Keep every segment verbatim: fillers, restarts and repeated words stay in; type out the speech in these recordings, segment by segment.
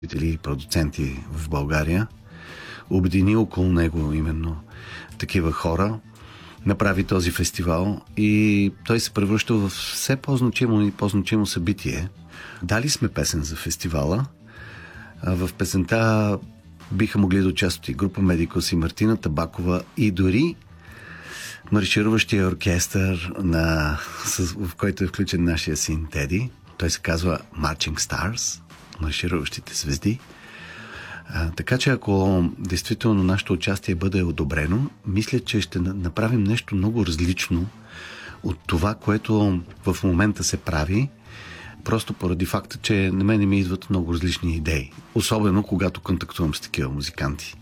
и продуценти в България. Обедини около него именно такива хора. Направи този фестивал и той се превръща в все по-значимо и по-значимо събитие. Дали сме песен за фестивала. В песента биха могли да участват и група Медикус, и Мартина Табакова, и дори маршируващия оркестър, на, в който е включен нашия син Теди. Той се казва Marching Stars, маршируващите звезди. А, така че ако действително нашето участие бъде одобрено, мисля, че ще направим нещо много различно от това, което в момента се прави, просто поради факта, че на мен ми идват много различни идеи. Особено когато контактувам с такива музиканти.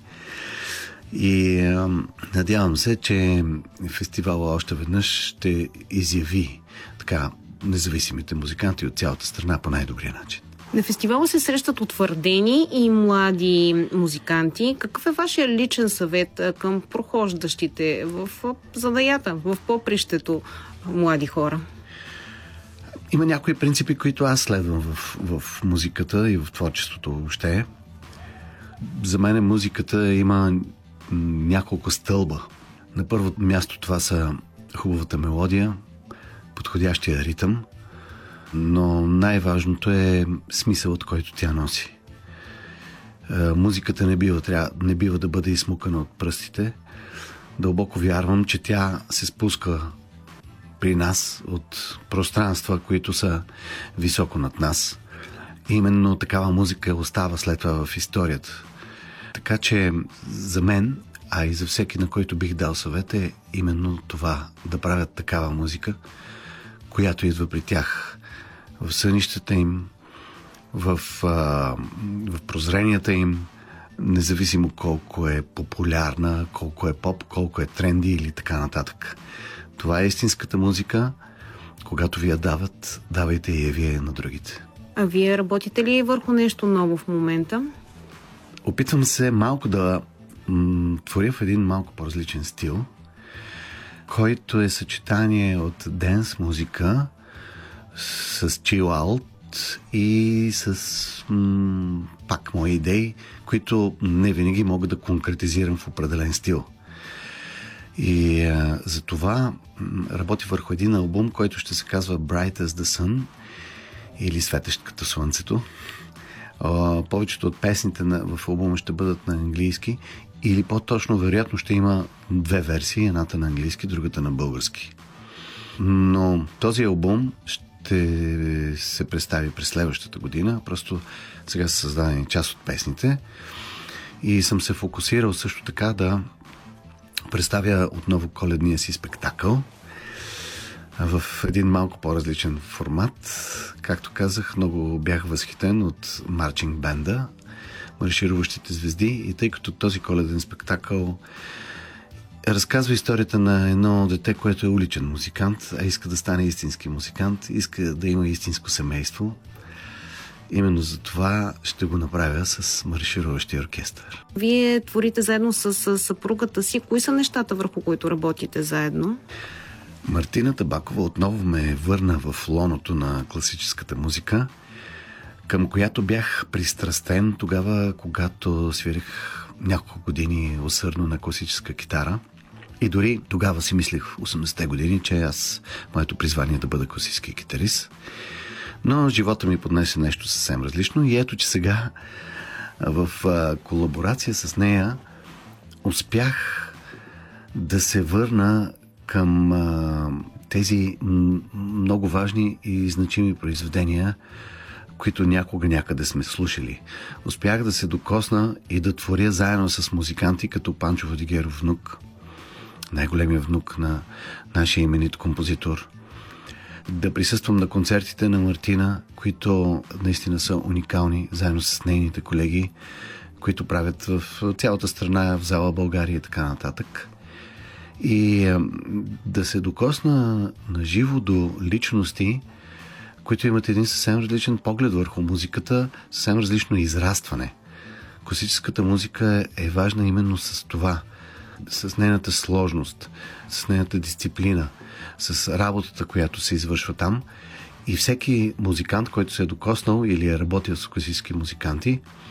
И а, надявам се, че фестивала още веднъж ще изяви така независимите музиканти от цялата страна по най-добрия начин. На фестивала се срещат утвърдени и млади музиканти. Какъв е вашия личен съвет към прохождащите в занаята, в попрището млади хора? Има някои принципи, които аз следвам в, в музиката и в творчеството въобще. За мен музиката има няколко стълба. На първо място това са хубавата мелодия, подходящия ритъм, но най-важното е смисълът, който тя носи. Музиката не бива, трябва, не бива да бъде изсмукана от пръстите. Дълбоко вярвам, че тя се спуска при нас от пространства, които са високо над нас. И именно такава музика остава след това в историята. Така че за мен, а и за всеки, на който бих дал съвет, е именно това, да правят такава музика, която идва при тях в сънищата им, в, а, в прозренията им, независимо колко е популярна, колко е поп, колко е тренди или така нататък. Това е истинската музика. Когато ви я дават, давайте и я вие на другите. А вие работите ли върху нещо ново в момента? Опитвам се малко да м- творя в един малко по-различен стил, който е съчетание от денс музика с chill out и с м- пак мои идеи, които не винаги мога да конкретизирам в определен стил. И а, за това работи върху един албум, който ще се казва Bright as the Sun или Светещ като слънцето. А, повечето от песните на, в албума ще бъдат на английски или по-точно вероятно ще има две версии, едната на английски, другата на български. Но този албум ще се представи през следващата година. Просто сега са създадени част от песните и съм се фокусирал също така да представя отново коледния си спектакъл в един малко по-различен формат. Както казах, много бях възхитен от марчинг бенда, маршируващите звезди, и тъй като този коледен спектакъл разказва историята на едно дете, което е уличен музикант, а иска да стане истински музикант, иска да има истинско семейство. Именно за това ще го направя с маршируващия оркестър. Вие творите заедно с, с съпругата си. Кои са нещата, върху които работите заедно? Мартина Табакова отново ме върна в лоното на класическата музика, към която бях пристрастен тогава, когато свирих няколко години усърдно на класическа китара. И дори тогава си мислех в осемдесетте години, че аз, моето призвание е да бъда класически китарист. Но живота ми поднесе нещо съвсем различно и ето, че сега в а, колаборация с нея успях да се върна към а, тези м- много важни и значими произведения, които някога някъде сме слушали. Успях да се докосна и да творя заедно с музиканти като Панчо Владигеров внук, най-големия внук на нашия именит композитор. Да присъствам на концертите на Мартина, които наистина са уникални, заедно с нейните колеги, които правят в цялата страна, в зала България и така нататък. И е, да се докосна на живо до личности, които имат един съвсем различен поглед върху музиката, съвсем различно израстване. Класическата музика е важна именно с това, с нейната сложност, с нейната дисциплина, с работата, която се извършва там. И всеки музикант, който се е докоснал или е работил с класически музиканти,